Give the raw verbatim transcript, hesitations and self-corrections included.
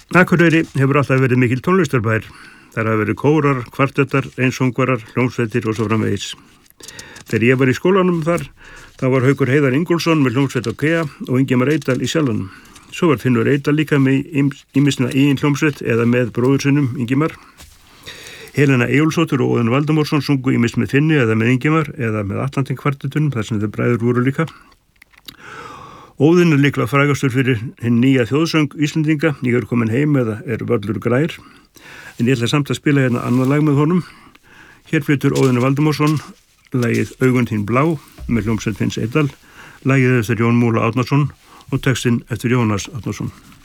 Akureyri hefur alltaf verið mikil tónlistarbær. Þar hafa verið kórar, kvartettar, einsöngvarar, hljómsveitir og svo framvegis. Þegar ég var í skólanum þar, þá var Haukur Heiðar Ingólfsson með hljómsveit á Kea og Ingimar Eydal í Sjallanum. Svo var Finnur Eydal líka með ýmisna eigin hljómsveit eða með bróður sinum Ingimar. Helena Eyjólfsdóttir og Óðinn Valdemarsson sungu ýmist með Finni eða með Ingimar eða með Atlantin kvartettunum þar sem þeir bræður voru líka. Óðinn er líklega frægastur fyrir hinn nýja þjóðsöng Íslendinga, Ég er komin heim eða Er völlur grær. En ég ætla samt að spila hérna annað lag með honum. Hér flytur Óðinn Valdemarsson lagið Augun þín blá með hljómsveit Finns Eydal, lagið eftir Jón Múla Árnason og textinn eftir Jónas Árnason.